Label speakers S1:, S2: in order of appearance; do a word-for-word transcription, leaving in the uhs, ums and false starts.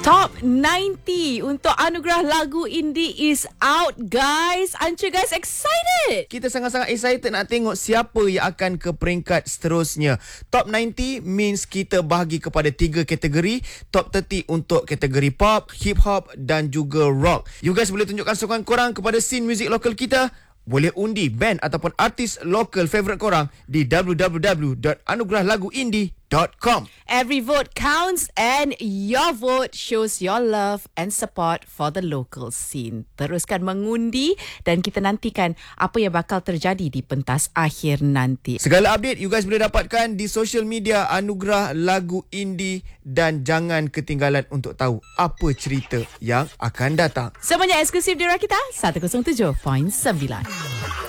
S1: Top sembilan puluh untuk anugerah lagu indie is out, guys. Aren't you guys excited?
S2: Kita sangat-sangat excited nak tengok siapa yang akan ke peringkat seterusnya. Top sembilan puluh means kita bahagi kepada tiga kategori. Top tiga puluh untuk kategori pop, hip hop dan juga rock. You guys boleh tunjukkan sokongan korang kepada scene muzik lokal kita. Boleh undi band ataupun artis lokal favourite korang di w w w dot anugerah lagu indie dot com.
S1: Every vote counts and your vote shows your love and support for the local scene. Teruskan mengundi dan kita nantikan apa yang bakal terjadi di pentas akhir nanti.
S2: Segala update you guys boleh dapatkan di social media Anugerah Lagu Indie dan jangan ketinggalan untuk tahu apa cerita yang akan datang.
S1: Semuanya eksklusif di Rakita seratus tujuh perpuluhan sembilan.